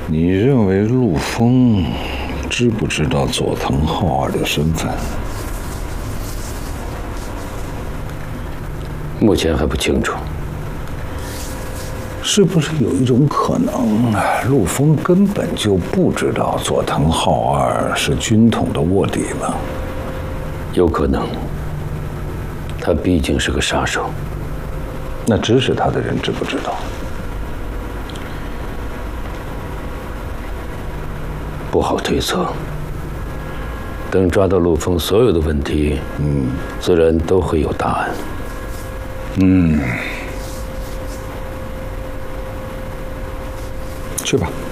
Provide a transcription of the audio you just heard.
你认为陆枫知不知道佐藤浩二的身份？ 目前还不清楚。 是不是有一种可能，陆枫根本就不知道佐藤浩二是军统的卧底呢？ 有可能。他毕竟是个杀手。 那指使他的人知不知道？ 不好推测。等抓到陆枫所有的问题，自然都会有答案。 去吧。